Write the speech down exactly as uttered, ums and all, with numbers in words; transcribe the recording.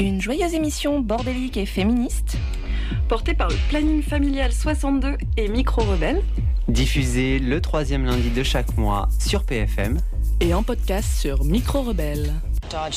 Une joyeuse émission bordélique et féministe, portée par le Planning Familial soixante-deux et Micro Rebelle, diffusée le troisième lundi de chaque mois sur P F M et en podcast sur Micro Rebelle.